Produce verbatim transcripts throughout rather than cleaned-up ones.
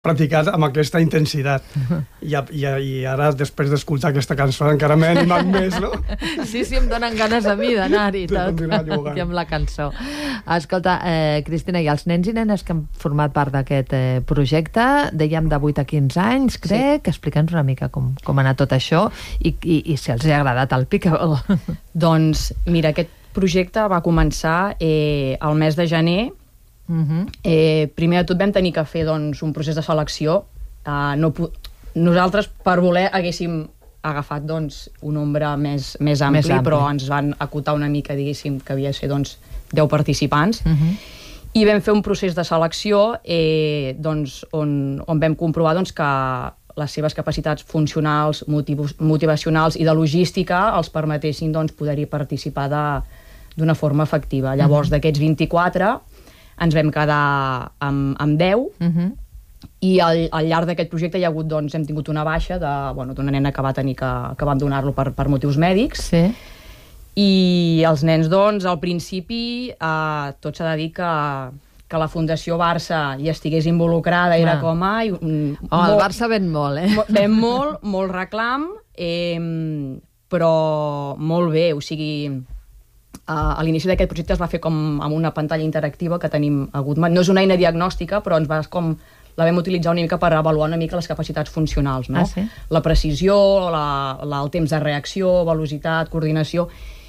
practicat amb aquesta intensitat. I, i, i ara, després d'escoltar aquesta cançó, encara m'he animat més, no? Sí, sí, em donen ganes a mi d'anar-hi tot, i amb la cançó. Escolta, eh, Cristina, i els nens i nenes que han format part d'aquest eh, projecte, dèiem de vuit a quinze anys, crec, sí. Explica'ns una mica com, com ha anat tot això i, i, i si els ha agradat el pickleball. Doncs, mira, aquest projecte va començar eh, el mes de gener. Uh-huh. eh, primer de tot vam tenir que fer doncs, un procés de selecció. uh, no nosaltres per voler haguéssim agafat doncs, un nombre més, més, ampli, més ampli, però ens van acotar una mica, diguéssim, que havia de ser doncs, deu participants. Uh-huh. I vam fer un procés de selecció eh, doncs, on, on vam comprovar doncs, que les seves capacitats funcionals, motivos, motivacionals i de logística els permetessin doncs, poder-hi participar d'una forma efectiva. Llavors, uh-huh. d'aquests vint-i-quatre ens vam quedar amb, amb deu, uh-huh. i al, al llarg d'aquest projecte hi ha hagut, doncs, hem tingut una baixa de, bueno, d'una nena que va tenir que, que abandonar-lo per, per motius mèdics. Sí. I els nens, doncs, al principi, eh, tot s'ha de dir que, que la Fundació Barça hi estigués involucrada, clar. Era com... Ai, un, oh, molt, el Barça ven molt, eh? Ven molt, molt reclam, eh, però molt bé, o sigui... Uh, a l'inici d'aquest projecte es va fer com amb una pantalla interactiva que tenim a Goodman. No és una eina diagnòstica, però ens va com, la vam utilitzar una mica per avaluar una mica les capacitats funcionals, no? Ah, sí? La precisió, la, la, el temps de reacció, velocitat, coordinació...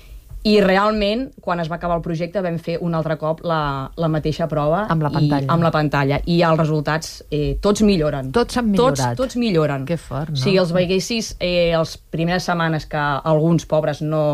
I realment, quan es va acabar el projecte, vam fer un altre cop la, la mateixa prova amb la pantalla. I, amb la pantalla. I els resultats, eh, tots milloren. Tots han millorat. Tots, tots milloren. Que fort, no? Si els veiessis eh, les primeres setmanes que alguns pobres no,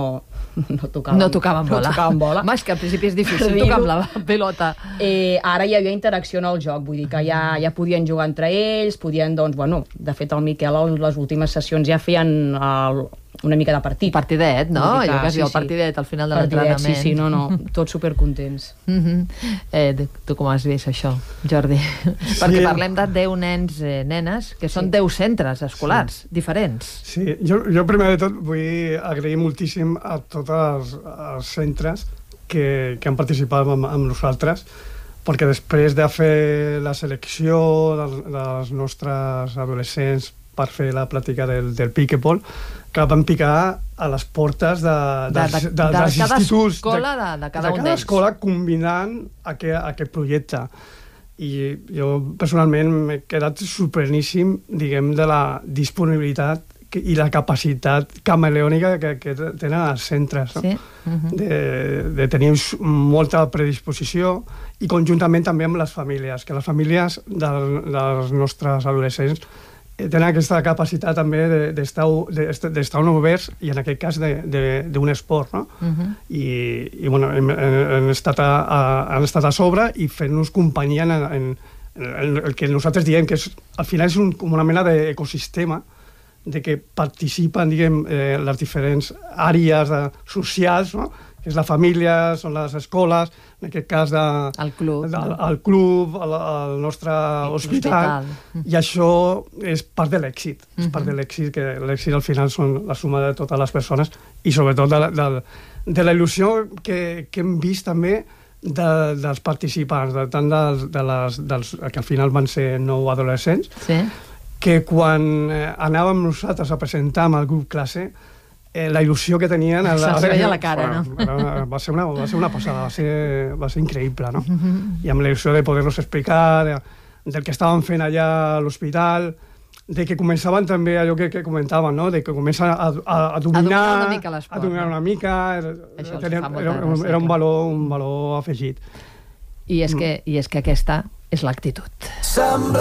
no tocaven, no tocaven bola. No tocaven bola. Home, és que al principi és difícil tocar amb la pilota. Eh, ara hi havia interacció en el joc, vull dir que ja, ja podien jugar entre ells, podien, doncs, bueno, de fet el Miquel, les últimes sessions ja feien el, una mica de partit. Partidet, no? Que, Jo que sí, el partidet al final de l'entrenament. Sí, sí, no, no, tots supercontents. Uh-huh. eh, tu com has vist això, Jordi? Sí. Perquè parlem de deu nens, eh, nenes, que són sí. deu centres escolars, sí. diferents. Sí, jo, jo primer de tot vull agrair moltíssim a tots els, els centres que, que han participat amb, amb nosaltres, perquè després de fer la selecció dels, dels nostres adolescents per fer la pràctica del, del pickleball, que van picar a les portes de, de, de, de, de, de dels cada instituts, escola, de, de cada, de un cada d'ells. escola, combinant aquest, aquest projecte. I jo personalment m'he quedat sorpreníssim, diguem, de la disponibilitat que, i la capacitat camaleònica que, que tenen els centres, no? Sí. Uh-huh. de, de tenir molta predisposició, i conjuntament també amb les famílies, que les famílies de, dels nostres adolescents tenen aquesta capacitat també d'estar d'estar oberts, i en aquest cas d'un esport, no? Uh-huh. I, i bueno, hem, hem estat a, a, han estat a sobre i fent-nos companyia en, en, en el que nosaltres diem que és, al final és un, com una mena d'ecosistema de que participen, diguem, eh, les diferents àrees de, socials, no? Que és la família, són les escoles, en aquest cas de, el club, de, no? el club, el, el nostre hospital, hospital, i això és part de l'èxit, uh-huh. és part de l'èxit, que l'èxit al final són la suma de totes les persones, i sobretot de, de, de la il·lusió que, que hem vist també de, dels participants, de, tant dels, de les, dels, que al final van ser nou adolescents, sí. que quan anàvem nosaltres a presentar amb el grup classe, Eh, la il·lusió que tenien... A la, se veia a la cara, bueno, no? Va ser una, va ser una passada, va ser, va ser increïble, no? Uh-huh. I amb la il·lusió de poder-los explicar, de, del que estaven fent allà a l'hospital, de que començaven també allò que, que comentaven, no? De que comencen a, a, a dominar... A dominar una mica l'esport. A dominar una mica... Això tenia, fa era, era, era un valor, un valor afegit. I és, que, I és que aquesta és l'actitud.